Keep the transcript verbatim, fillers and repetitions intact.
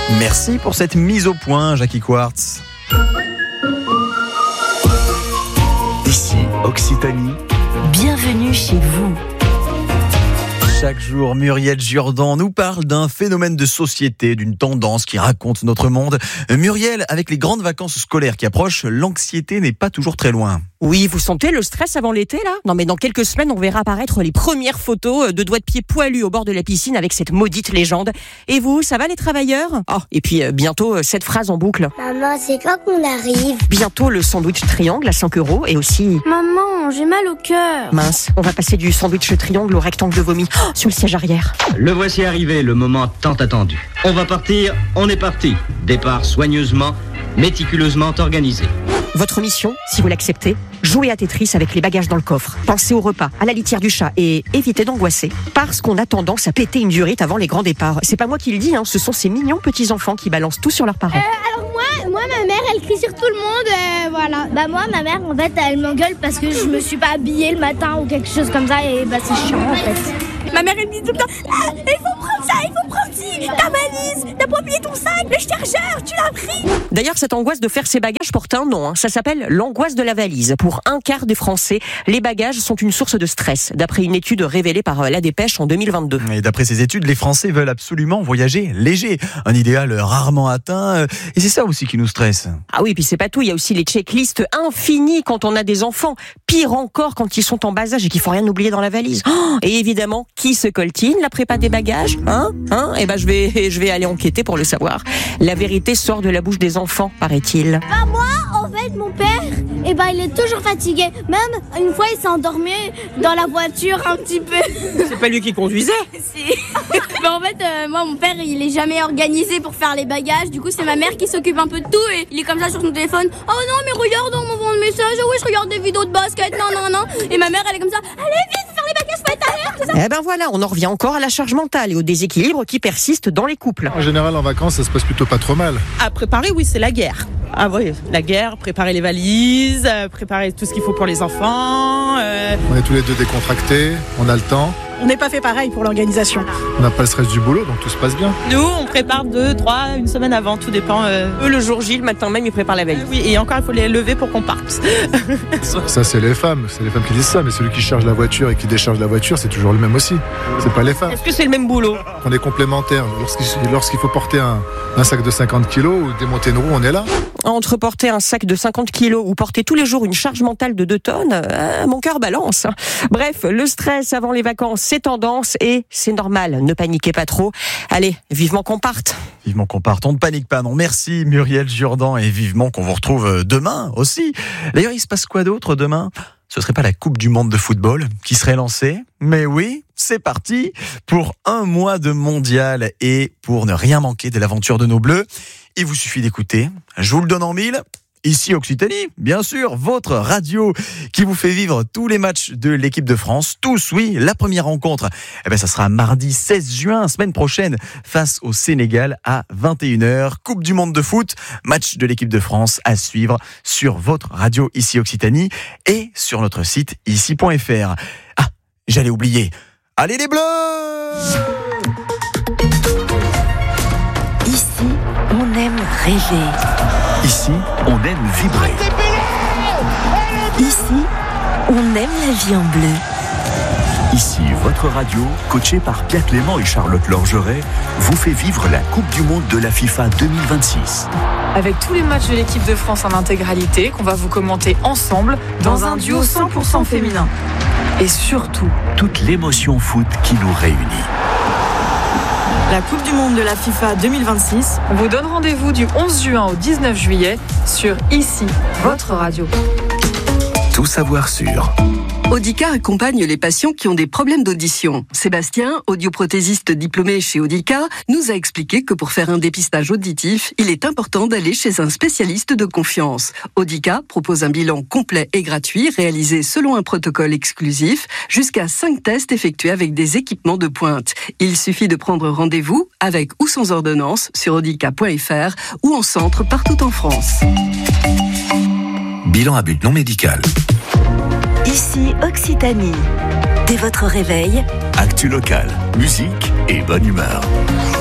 Merci pour cette mise au point, Jackie Quartz. Ici, Occitanie. Bienvenue chez vous. Chaque jour, Muriel Jourdan nous parle d'un phénomène de société, d'une tendance qui raconte notre monde. Muriel, avec les grandes vacances scolaires qui approchent, l'anxiété n'est pas toujours très loin. Oui, vous sentez le stress avant l'été, là ? Non, mais dans quelques semaines, on verra apparaître les premières photos de doigts de pied poilus au bord de la piscine avec cette maudite légende. Et vous, ça va les travailleurs ? Oh, et puis euh, bientôt, euh, cette phrase en boucle. Maman, c'est quand qu'on arrive ? Bientôt, le sandwich triangle à cinq euros et aussi... Maman, j'ai mal au cœur. Mince, on va passer du sandwich triangle au rectangle de vomi oh, sur le siège arrière. Le voici arrivé, le moment tant attendu. On va partir, on est parti. Départ soigneusement, méticuleusement organisé. Votre mission, si vous l'acceptez, jouez à Tetris avec les bagages dans le coffre. Pensez au repas, à la litière du chat et évitez d'angoisser. Parce qu'on a tendance à péter une durite avant les grands départs. C'est pas moi qui le dis, hein, ce sont ces mignons petits-enfants qui balancent tout sur leurs parents. Euh, alors moi, moi, ma mère, elle crie sur tout le monde, euh, voilà. Bah moi, ma mère, en fait, elle m'engueule parce que je me suis pas habillée le matin ou quelque chose comme ça et bah c'est chiant en fait. Ma mère, elle me dit tout le temps, ah, il faut prendre ça, il faut prendre ci, ta valise, t'as pas oublié ton sac, le chargeur, tu l'as pris. D'ailleurs, cette angoisse de faire ses bagages porte un nom, hein. Ça s'appelle l'angoisse de la valise. Pour un quart des Français, les bagages sont une source de stress, d'après une étude révélée par La Dépêche en deux mille vingt-deux. Et d'après ces études, les Français veulent absolument voyager léger, un idéal rarement atteint, et c'est ça aussi qui nous stresse. Ah oui, puis c'est pas tout, il y a aussi les checklists infinies quand on a des enfants, pire encore quand ils sont en bas âge et qu'il faut rien oublier dans la valise. Oh, et évidemment, qui se coltine la prépa des bagages, hein, hein Eh ben je vais, je vais aller enquêter pour le savoir. La vérité sort de la bouche des enfants, paraît-il. Bah moi, en fait, mon père, eh ben il est toujours fatigué. Même une fois, il s'est endormi dans la voiture un petit peu. C'est pas lui qui conduisait. Si. Bah en fait, euh, moi, mon père, il est jamais organisé pour faire les bagages. Du coup, c'est ma mère qui s'occupe un peu de tout et il est comme ça sur son téléphone. Oh non, mais regarde, on m'envoie un message. Oh oui, je regarde des vidéos de basket. Non, non, non. Et ma mère, elle est comme ça. Allez, vite, faire les bagages, faut être à l'heure, tout ça. Eh ben voilà, on en revient encore à la charge mentale et au déséquilibre qui persiste dans les couples. En général, en vacances, ça se passe plutôt pas trop mal. À préparer, oui, c'est la guerre. Ah oui, la guerre, préparer les valises, euh, préparer tout ce qu'il faut pour les enfants. Euh... On est tous les deux décontractés, on a le temps. On n'est pas fait pareil pour l'organisation. On n'a pas le stress du boulot, donc tout se passe bien. Nous, on prépare deux, trois, une semaine avant, tout dépend. Euh... Eux, le jour J, le matin même, ils préparent la valise. Euh, oui, et encore, il faut les lever pour qu'on parte. Ça, c'est les femmes, c'est les femmes qui disent ça, mais celui qui charge la voiture et qui décharge la voiture, c'est toujours le même aussi. C'est pas les femmes. Est-ce que c'est le même boulot ? On est complémentaires. Lorsqu'il, lorsqu'il faut porter un, un sac de cinquante kilos ou démonter une roue, on est là. Entre porter un sac de cinquante kilos ou porter tous les jours une charge mentale de deux tonnes, euh, mon cœur balance. Bref, le stress avant les vacances, c'est tendance et c'est normal. Ne paniquez pas trop. Allez, vivement qu'on parte. Vivement qu'on parte, on ne panique pas, non. Merci Muriel Jourdan et vivement qu'on vous retrouve demain aussi. D'ailleurs, il se passe quoi d'autre demain ? Ce serait pas la Coupe du Monde de football qui serait lancée ? Mais oui, c'est parti pour un mois de mondial et pour ne rien manquer de l'aventure de nos Bleus, il vous suffit d'écouter, je vous le donne en mille, ici Occitanie, bien sûr, votre radio qui vous fait vivre tous les matchs de l'équipe de France, tous, oui, la première rencontre, eh ben, ça sera mardi seize juin, semaine prochaine, face au Sénégal à vingt et une heures, Coupe du Monde de foot, match de l'équipe de France à suivre sur votre radio ici Occitanie et sur notre site ici point f r. Ah, j'allais oublier, allez les Bleus! Ici, on aime rêver. Ici, on aime vibrer. Ici, on aime la vie en bleu. Ici, votre radio, coachée par Pierre Clément et Charlotte Lorgeret, vous fait vivre la Coupe du Monde de la FIFA deux mille vingt-six. Avec tous les matchs de l'équipe de France en intégralité, qu'on va vous commenter ensemble dans un duo cent pour cent féminin. Et surtout, toute l'émotion foot qui nous réunit. La Coupe du Monde de la FIFA deux mille vingt-six vous donne rendez-vous du onze juin au dix-neuf juillet sur Ici, votre radio. Tout savoir sur... Audica accompagne les patients qui ont des problèmes d'audition. Sébastien, audioprothésiste diplômé chez Audica, nous a expliqué que pour faire un dépistage auditif, il est important d'aller chez un spécialiste de confiance. Audica propose un bilan complet et gratuit réalisé selon un protocole exclusif, jusqu'à cinq tests effectués avec des équipements de pointe. Il suffit de prendre rendez-vous avec ou sans ordonnance sur audica point f r ou en centre partout en France. Bilan à but non médical. Ici Occitanie. Dès votre réveil, actu local, musique et bonne humeur.